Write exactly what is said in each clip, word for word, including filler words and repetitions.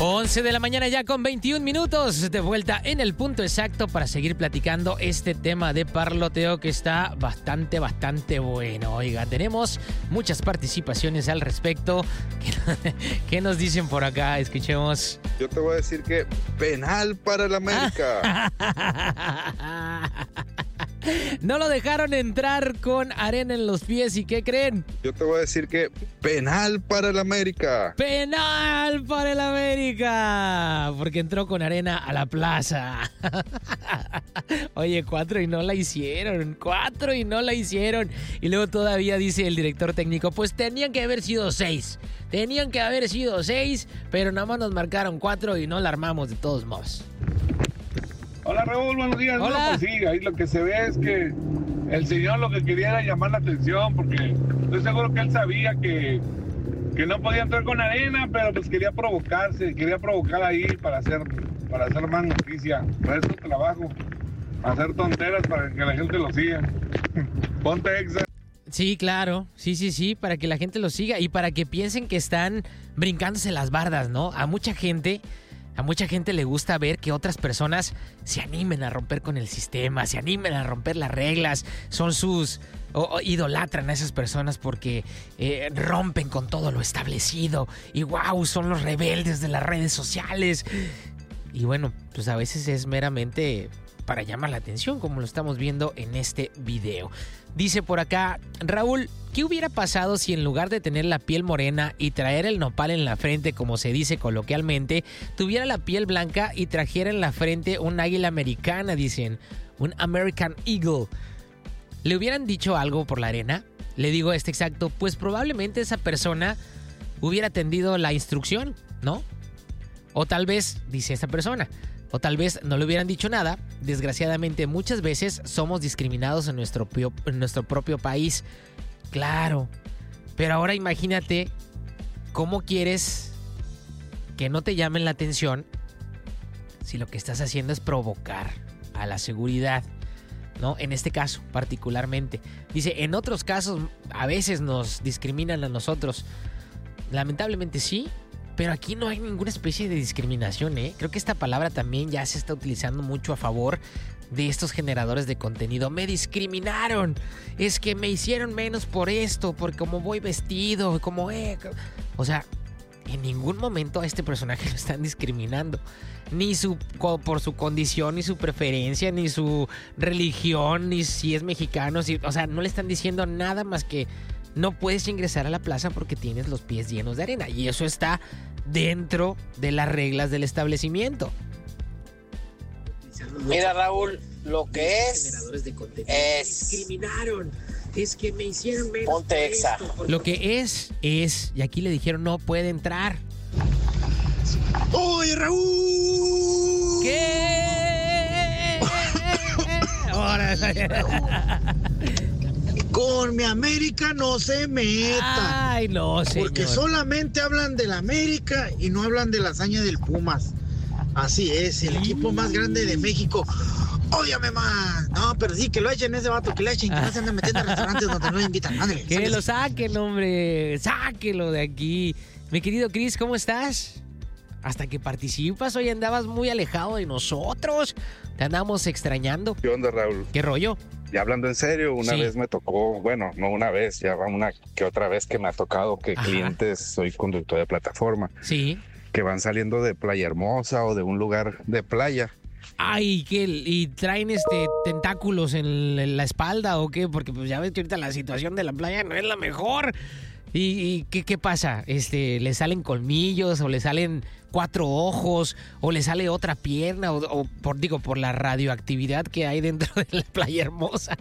once de la mañana ya con veintiún minutos, de vuelta en el punto exacto para seguir platicando este tema de parloteo que está bastante, bastante bueno. Oiga, tenemos muchas participaciones al respecto. ¿Qué, qué nos dicen por acá? Escuchemos. Yo te voy a decir que penal para el América. No lo dejaron entrar con arena en los pies, ¿y qué creen? Yo te voy a decir que penal para el América. ¡Penal para el América! Porque entró con arena a la plaza. Oye, cuatro y no la hicieron. Cuatro y no la hicieron. Y luego todavía dice el director técnico, pues tenían que haber sido seis. Tenían que haber sido seis, pero nada más nos marcaron cuatro y no la armamos de todos modos. Hola Raúl, buenos días. Hola. No, pues sí, ahí lo que se ve es que el señor lo que quería era llamar la atención, porque estoy seguro que él sabía que, que no podía entrar con arena, pero pues quería provocarse, quería provocar ahí para hacer, para hacer más noticia. Para eso trabajo, hacer tonteras para que la gente lo siga. Ponte exa. Sí, claro, sí, sí, sí, para que la gente lo siga y para que piensen que están brincándose las bardas, ¿no? A mucha gente... A mucha gente le gusta ver que otras personas se animen a romper con el sistema, se animen a romper las reglas, son sus... o, o idolatran a esas personas porque eh, rompen con todo lo establecido y wow, son los rebeldes de las redes sociales. Y bueno, pues a veces es meramente para llamar la atención, como lo estamos viendo en este video. Dice por acá, Raúl, ¿qué hubiera pasado si en lugar de tener la piel morena y traer el nopal en la frente, como se dice coloquialmente, tuviera la piel blanca y trajera en la frente un águila americana, dicen, un American Eagle? ¿Le hubieran dicho algo por la arena? Le digo este exacto, pues probablemente esa persona hubiera atendido la instrucción, ¿no? O tal vez, dice esta persona, o tal vez no le hubieran dicho nada. Desgraciadamente, muchas veces somos discriminados en nuestro, en nuestro propio país. Claro, pero ahora imagínate cómo quieres que no te llamen la atención si lo que estás haciendo es provocar a la seguridad, ¿no? En este caso, particularmente. Dice, en otros casos, a veces nos discriminan a nosotros. Lamentablemente sí. Pero aquí no hay ninguna especie de discriminación, ¿eh? Creo que esta palabra también ya se está utilizando mucho a favor de estos generadores de contenido. Me discriminaron. Es que me hicieron menos por esto, por cómo voy vestido, como... Eh. O sea, en ningún momento a este personaje lo están discriminando. Ni su, por su condición, ni su preferencia, ni su religión, ni si es mexicano. Si, o sea, no le están diciendo nada más que... No puedes ingresar a la plaza porque tienes los pies llenos de arena. Y eso está dentro de las reglas del establecimiento. Mira, Raúl, lo que es... es... discriminaron. Es que me hicieron menos. Ponte exa. Lo que es, es... Y aquí le dijeron no puede entrar. ¡Oye, Raúl! ¿Qué? Ahora... Con mi América no se meta. Ay, no, señor. Porque solamente hablan del América y no hablan de la hazaña del Pumas. Así es, el equipo más grande de México. Ódiame más. No, pero sí, que lo echen ese vato, que lo echen, que no se anden metiendo en restaurantes donde no le invitan. Ándale, Que sáquese. lo saquen, hombre. Sáquelo de aquí. Mi querido Chris, ¿cómo estás? Hasta que participas, hoy andabas muy alejado de nosotros. Te andamos extrañando. ¿Qué onda, Raúl? ¿Qué rollo? Y hablando en serio, una Sí. vez me tocó, bueno, no una vez, ya va una que otra vez que me ha tocado que Ajá. clientes, soy conductor de plataforma, Sí. que van saliendo de Playa Hermosa o de un lugar de playa. Ay, ¿qué? ¿Y traen este tentáculos en, en la espalda o qué? Porque pues ya ves que ahorita la situación de la playa no es la mejor. ¿Y, y qué, qué pasa? Este, ¿le salen colmillos o le salen cuatro ojos o le sale otra pierna o, o por digo por la radioactividad que hay dentro de la Playa Hermosa?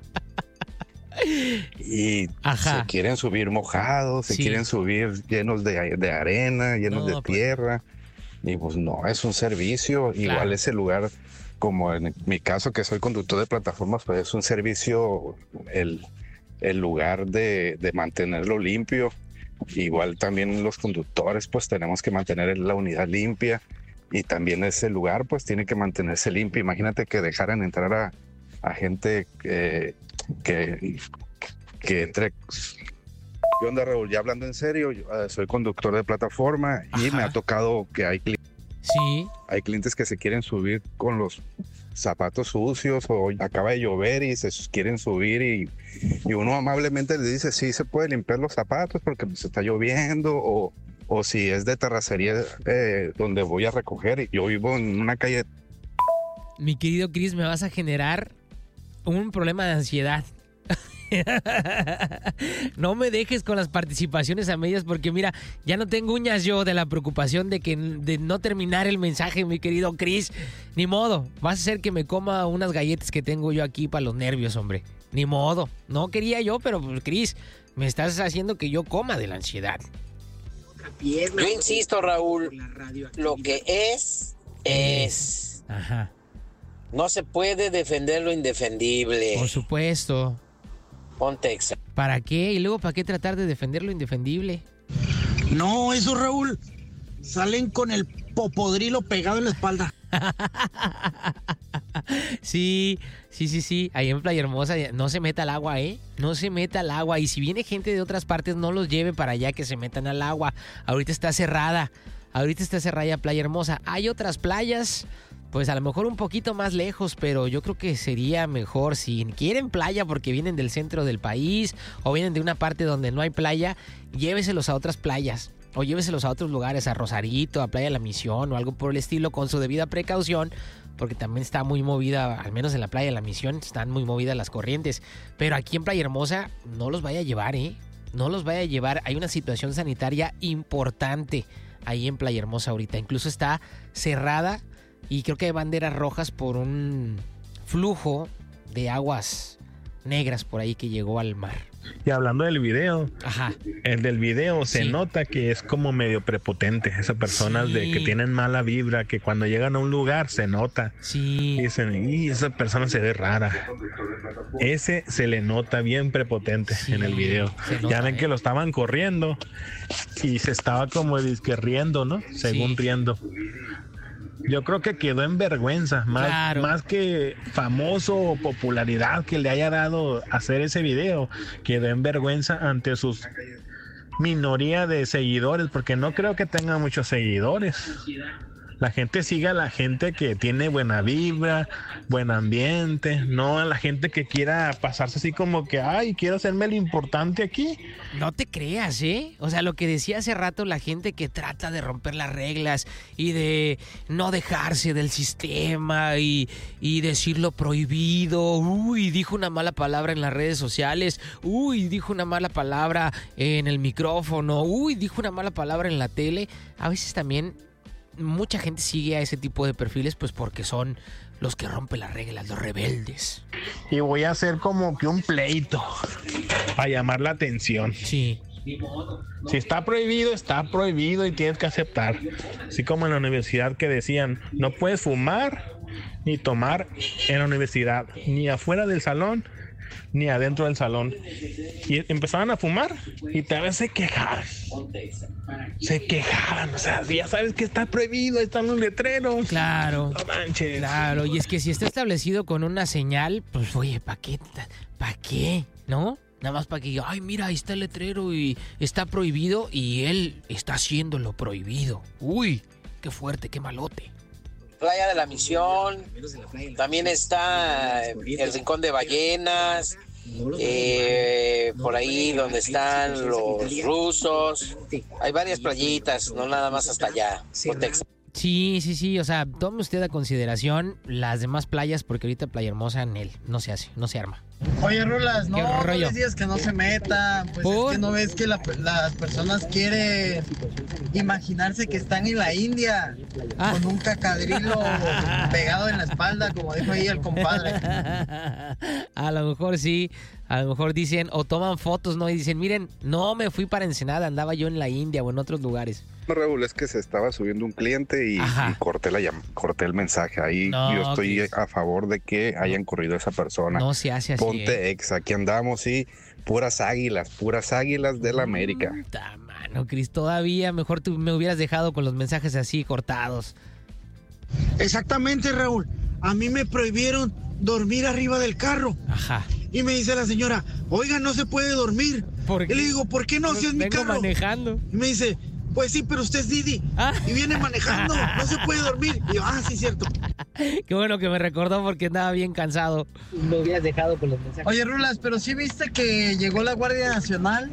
Y Ajá. se quieren subir mojados, se Sí. quieren subir llenos de, de arena, llenos No, de pues. tierra. Y pues no, es un servicio. Claro. Igual ese lugar, como en mi caso que soy conductor de plataformas, pues es un servicio, el, el lugar de, de mantenerlo limpio. Igual también los conductores pues tenemos que mantener la unidad limpia y también ese lugar pues tiene que mantenerse limpio. Imagínate que dejaran entrar a, a gente eh, que, que entre ¿Qué onda, Raúl? Ya hablando en serio, yo, uh, soy conductor de plataforma y Ajá. me ha tocado que hay, cli- Sí. hay clientes que se quieren subir con los zapatos sucios o acaba de llover y se quieren subir y, y uno amablemente le dice, sí, se puede limpiar los zapatos porque pues, está lloviendo o, o si es de terracería eh, donde voy a recoger. Yo vivo en una calle. Mi querido Chris, me vas a generar un problema de ansiedad. No me dejes con las participaciones a medias porque mira, ya no tengo uñas yo de la preocupación de que de no terminar el mensaje, mi querido Chris. Ni modo, vas a hacer que me coma unas galletas que tengo yo aquí para los nervios, hombre. Ni modo, no quería yo, pero pues, Chris, me estás haciendo que yo coma de la ansiedad. Yo insisto, Raúl, lo que es, es. Ajá. No se puede defender lo indefendible. Por supuesto. Ponte exa. ¿Para qué? Y luego, ¿para qué tratar de defender lo indefendible? No, eso, Raúl. Salen con el popodrilo pegado en la espalda. Sí, sí, sí, sí. Ahí en Playa Hermosa no se meta al agua, ¿eh? No se meta al agua. Y si viene gente de otras partes, no los lleve para allá que se metan al agua. Ahorita está cerrada. Ahorita está cerrada ya Playa Hermosa. Hay otras playas, pues a lo mejor un poquito más lejos, pero yo creo que sería mejor si quieren playa porque vienen del centro del país o vienen de una parte donde no hay playa, lléveselos a otras playas. O lléveselos a otros lugares, a Rosarito, a Playa La Misión o algo por el estilo, con su debida precaución, porque también está muy movida, al menos en la Playa La Misión, están muy movidas las corrientes. Pero aquí en Playa Hermosa no los vaya a llevar, ¿eh? No los vaya a llevar. Hay una situación sanitaria importante ahí en Playa Hermosa ahorita. Incluso está cerrada y creo que hay banderas rojas por un flujo de aguas negras por ahí que llegó al mar. Y hablando del video, Ajá. el del video se Sí. nota que es como medio prepotente. Esas personas Sí. de que tienen mala vibra, que cuando llegan a un lugar se nota. Sí. Dicen, y esa persona se ve rara. Ese se le nota bien prepotente Sí, en el video. se nota, Ya ven ¿eh? que lo estaban corriendo y se estaba como disque riendo, ¿no? Según Sí. riendo. Yo creo que quedó en vergüenza, más, Claro. más que famoso o popularidad que le haya dado hacer ese video, quedó en vergüenza ante sus minoría de seguidores, porque no creo que tenga muchos seguidores. La gente sigue a la gente que tiene buena vibra, buen ambiente, no a la gente que quiera pasarse así como que, ay, quiero hacerme lo importante aquí. No te creas, ¿eh? O sea, lo que decía hace rato la gente que trata de romper las reglas y de no dejarse del sistema y, y decir lo prohibido. Uy, dijo una mala palabra en las redes sociales. Uy, dijo una mala palabra en el micrófono. Uy, dijo una mala palabra en la tele. A veces también mucha gente sigue a ese tipo de perfiles pues porque son los que rompen las reglas, los rebeldes. Y voy a hacer como que un pleito para llamar la atención. Sí. Si está prohibido, está prohibido y tienes que aceptar. Así como en la universidad que decían, no puedes fumar ni tomar en la universidad, ni afuera del salón, ni adentro del salón. Y empezaban a fumar y tal vez se quejaban. Se quejaban, o sea, ya sabes que está prohibido, ahí están los letreros. Claro. No manches. Claro, y es que si está establecido con una señal, pues oye, ¿para qué? ¿Para qué? ¿No? Nada más para que, ay, mira, ahí está el letrero y está prohibido y él está haciendo lo prohibido. Uy, qué fuerte, qué malote. Playa de la Misión, también está el Rincón de Ballenas, eh, por ahí donde están los rusos. Hay varias playitas, no nada más hasta allá. Ponte exa. Sí, sí, sí, o sea, tome usted a consideración las demás playas porque ahorita Playa Hermosa en él no se hace, no se arma. Oye, Rulas, no, ¿Qué no rollo? les digas que no se meta. Pues ¿Por? es que no ves que la- las personas quieren imaginarse que están en la India Ah. con un cacadrilo pegado en la espalda, como dijo ahí el compadre. A lo mejor sí, a lo mejor dicen o toman fotos, ¿no? Y dicen, miren, no me fui para Ensenada, andaba yo en la India o en otros lugares. No, Raúl, es que se estaba subiendo un cliente y, Ajá. y corté la llam- corté el mensaje. Ahí No, yo estoy Cris. a favor de que hayan corrido a esa persona. No se hace así. ¿eh? Ponte ex, aquí andamos y puras águilas, puras águilas de la América. Puta mano, Cris, todavía mejor tú me hubieras dejado con los mensajes así cortados. Exactamente, Raúl. A mí me prohibieron dormir arriba del carro. Ajá. Y me dice la señora, oiga, no se puede dormir. ¿Por Y qué? le digo, ¿por qué no? Si es mi Vengo carro. manejando. Y me dice, pues sí, pero usted es Didi. Ah. Y viene manejando, no se puede dormir. Y yo, ah, sí, cierto. Qué bueno que me recordó porque andaba bien cansado. Me hubieras dejado con los mensajes. Oye, Rulas, pero sí viste que llegó la Guardia Nacional.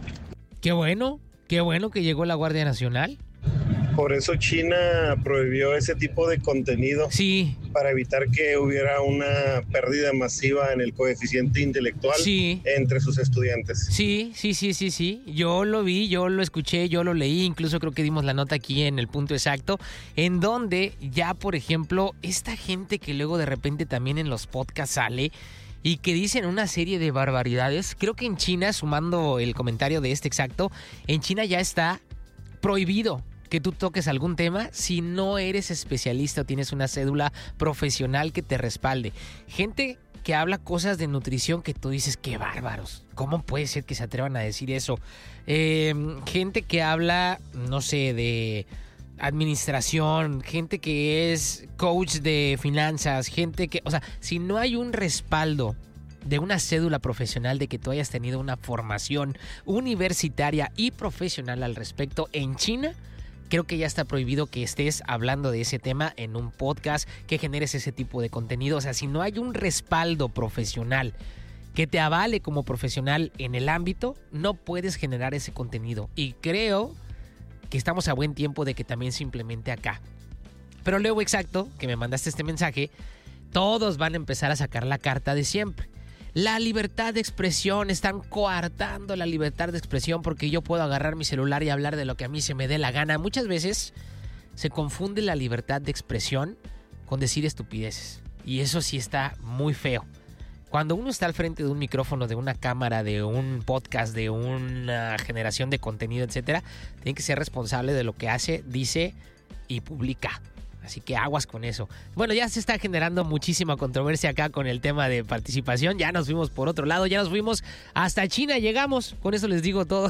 Qué bueno, qué bueno que llegó la Guardia Nacional. Por eso China prohibió ese tipo de contenido. Sí. Para evitar que hubiera una pérdida masiva en el coeficiente intelectual sí. entre sus estudiantes. Sí, sí, sí, sí, sí. Yo lo vi, yo lo escuché, yo lo leí. Incluso creo que dimos la nota aquí en El Punto Exacto. En donde ya, por ejemplo, esta gente que luego de repente también en los podcasts sale y que dicen una serie de barbaridades. Creo que en China, sumando el comentario de este exacto, en China ya está prohibido que tú toques algún tema si no eres especialista o tienes una cédula profesional que te respalde. Gente que habla cosas de nutrición que tú dices, qué bárbaros. ¿Cómo puede ser que se atrevan a decir eso? Eh, gente que habla, no sé, de administración, gente que es coach de finanzas, gente que, o sea, si no hay un respaldo de una cédula profesional, de que tú hayas tenido una formación universitaria y profesional al respecto en China, creo que ya está prohibido que estés hablando de ese tema en un podcast, que generes ese tipo de contenido. O sea, si no hay un respaldo profesional que te avale como profesional en el ámbito, no puedes generar ese contenido. Y creo que estamos a buen tiempo de que también se implemente acá. Pero luego, exacto, que me mandaste este mensaje, todos van a empezar a sacar la carta de siempre. La libertad de expresión, están coartando la libertad de expresión porque yo puedo agarrar mi celular y hablar de lo que a mí se me dé la gana. Muchas veces se confunde la libertad de expresión con decir estupideces. Y eso sí está muy feo. Cuando uno está al frente de un micrófono, de una cámara, de un podcast, de una generación de contenido, etcétera, tiene que ser responsable de lo que hace, dice y publica. Así que aguas con eso. Bueno, ya se está generando muchísima controversia acá con el tema de participación. Ya nos fuimos por otro lado, ya nos fuimos hasta China, llegamos. Con eso les digo todo.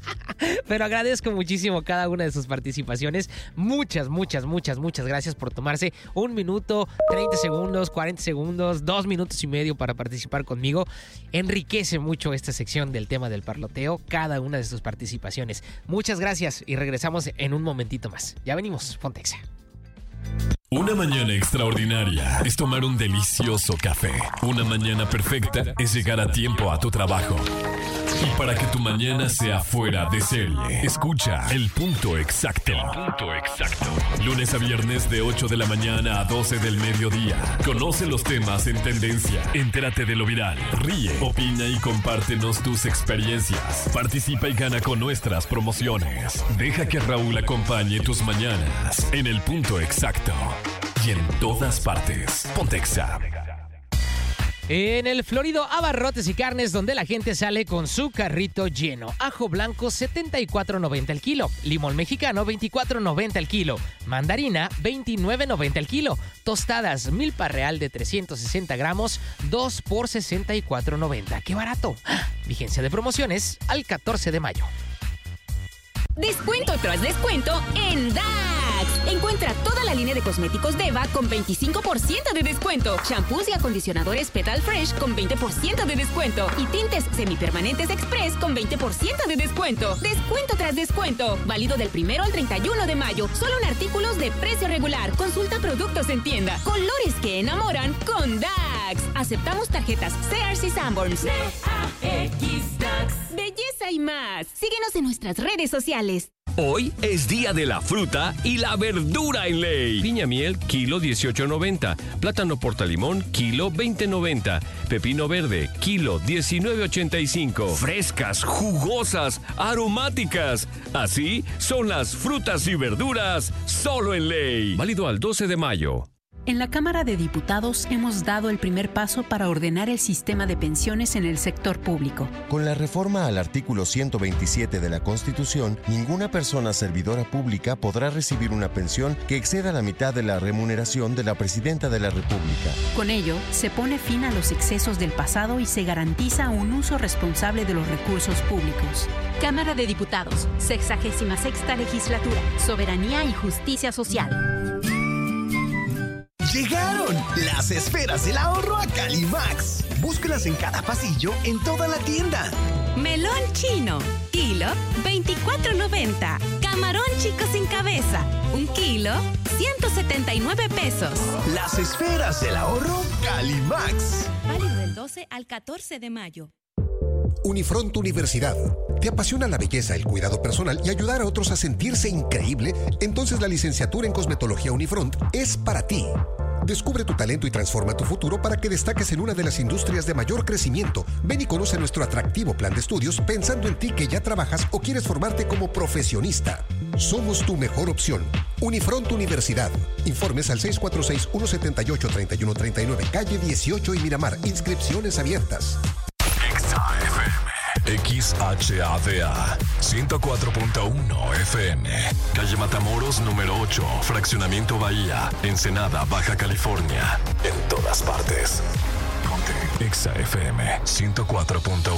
Pero agradezco muchísimo cada una de sus participaciones. Muchas, muchas, muchas, muchas gracias por tomarse un minuto, treinta segundos, cuarenta segundos, dos minutos y medio para participar conmigo. Enriquece mucho esta sección del tema del parloteo, cada una de sus participaciones. Muchas gracias y regresamos en un momentito más. Ya venimos, Pontexa. Una mañana extraordinaria es tomar un delicioso café. Una mañana perfecta es llegar a tiempo a tu trabajo. Y para que tu mañana sea fuera de serie, escucha El Punto Exacto. El Punto Exacto. Lunes a viernes de ocho de la mañana a doce del mediodía. Conoce los temas en tendencia. Entérate de lo viral. Ríe, opina y compártenos tus experiencias. Participa y gana con nuestras promociones. Deja que Raúl acompañe tus mañanas en El Punto Exacto. Y en todas partes. Pontexa. En el florido Abarrotes y Carnes, donde la gente sale con su carrito lleno. Ajo blanco, setenta y cuatro noventa el kilo. Limón mexicano, veinticuatro noventa el kilo. Mandarina, veintinueve noventa el kilo. Tostadas, milpa real de trescientos sesenta gramos, dos por sesenta y cuatro noventa. ¡Qué barato! Vigencia de promociones al catorce de mayo. Descuento tras descuento en Dax. Encuentra toda la línea de cosméticos Deva con veinticinco por ciento de descuento. Shampoos y acondicionadores Petal Fresh con veinte por ciento de descuento. Y tintes semipermanentes Express con veinte por ciento de descuento. Descuento tras descuento. Válido del primero al treinta y uno de mayo. Solo en artículos de precio regular. Consulta productos en tienda. Colores que enamoran con Dax. Aceptamos tarjetas Sears y Sanborns. D A X Dax. Belleza y más. Síguenos en nuestras redes sociales. Hoy es día de la fruta y la verdura en ley. Piña miel, kilo dieciocho noventa. Plátano portalimón, kilo veinte noventa. Pepino verde, kilo diecinueve ochenta y cinco. Frescas, jugosas, aromáticas. Así son las frutas y verduras solo en ley. Válido al doce de mayo. En la Cámara de Diputados hemos dado el primer paso para ordenar el sistema de pensiones en el sector público. Con la reforma al artículo ciento veintisiete de la Constitución, ninguna persona servidora pública podrá recibir una pensión que exceda la mitad de la remuneración de la Presidenta de la República. Con ello, se pone fin a los excesos del pasado y se garantiza un uso responsable de los recursos públicos. Cámara de Diputados, sexagésima sexta legislatura, soberanía y justicia social. Llegaron las esferas del ahorro a Calimax. Búscalas en cada pasillo en toda la tienda. Melón chino, kilo veinticuatro noventa. Camarón chico sin cabeza, un kilo ciento setenta y nueve pesos. Las esferas del ahorro Calimax. Válido del doce al catorce de mayo. Unifront Universidad. ¿Te apasiona la belleza, el cuidado personal y ayudar a otros a sentirse increíble? Entonces la licenciatura en Cosmetología Unifront es para ti. Descubre tu talento y transforma tu futuro para que destaques en una de las industrias de mayor crecimiento. Ven y conoce nuestro atractivo plan de estudios pensando en ti que ya trabajas o quieres formarte como profesionista. Somos tu mejor opción. Unifront Universidad. Informes al seis cuatro seis, uno siete ocho, tres uno tres nueve, calle dieciocho y Miramar. Inscripciones abiertas. X H A D A ciento cuatro punto uno F M, calle Matamoros número ocho, Fraccionamiento Bahía, Ensenada, Baja California. En todas partes. Ponte X A F M ciento cuatro punto uno.